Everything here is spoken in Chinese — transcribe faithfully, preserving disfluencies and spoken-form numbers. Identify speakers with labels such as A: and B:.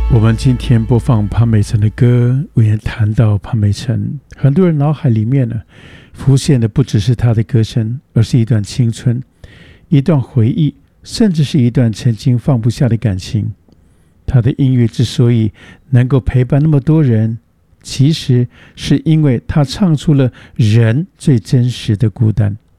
A: 我们今天播放潘美辰的歌，我也谈到潘美辰，很多人脑海里面呢浮现的不只是他的歌声，而是一段青春，一段回忆，甚至是一段曾经放不下的感情。他的音乐之所以能够陪伴那么多人，其实是因为他唱出了人最真实的孤单。